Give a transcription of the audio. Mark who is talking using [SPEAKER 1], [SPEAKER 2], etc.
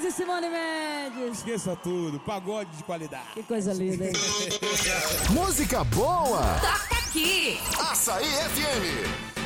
[SPEAKER 1] e Simone Mendes.
[SPEAKER 2] Esqueça tudo, pagode de qualidade.
[SPEAKER 1] Que coisa linda, hein?
[SPEAKER 3] Música boa!
[SPEAKER 4] Toca aqui!
[SPEAKER 3] Açaí FM.